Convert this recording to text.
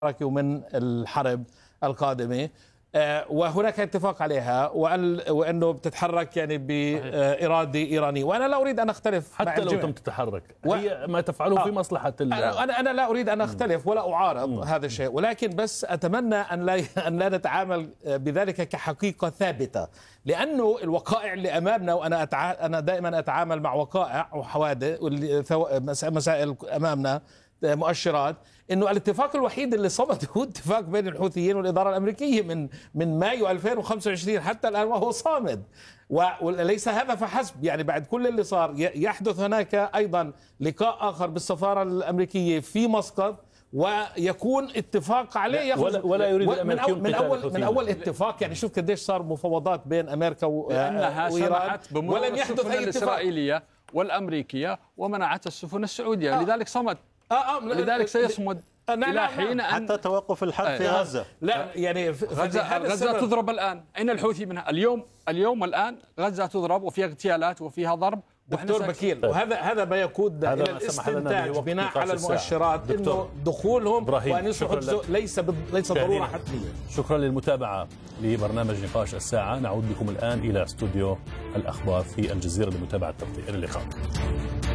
ومن الحرب القادمة. وهناك اتفاق عليها وأنه بتتحرك يعني بإرادة إيرانية، وأنا لا أريد أن أختلف حتى لو تم تتحرك هي ما تفعله في مصلحة أنا لا أريد أن أختلف ولا أعارض هذا الشيء، ولكن بس أتمنى أن لا نتعامل بذلك كحقيقة ثابتة، لأنه الوقائع اللي أمامنا، وأنا أنا دائما أتعامل مع وقائع وحوادث مسائل أمامنا مؤشرات انه الاتفاق الوحيد اللي صمد هو اتفاق بين الحوثيين والاداره الامريكيه من مايو 2025 حتى الان، وهو صامد. وليس هذا فحسب، يعني بعد كل اللي صار يحدث هناك ايضا لقاء اخر بالسفاره الامريكيه في مسقط، ويكون اتفاق عليه ولا يريد الامريكيون من اول اتفاق. يعني شوف قديش صار مفاوضات بين امريكا وإيران ولم يحدث اي الاسرائيليه والامريكيه، ومنعت السفن السعوديه. لذلك صمد. لذلك سيصمد إلى حين حتى توقف الحرب في غزة. لا يعني غزة تضرب الآن. أين الحوثي منها؟ اليوم والآن غزة تضرب وفيها اغتيالات وفيها ضرب. دكتور بكير، وهذا ما يقود إلى الاستنتاج بناء على المؤشرات إنه دخولهم وأن يصبحوا ليس ضرورة حتمية. شكرا للمتابعة لبرنامج نقاش الساعة. نعود بكم الآن إلى استوديو الأخبار في الجزيرة لمتابعة التغطية. إلى اللقاء.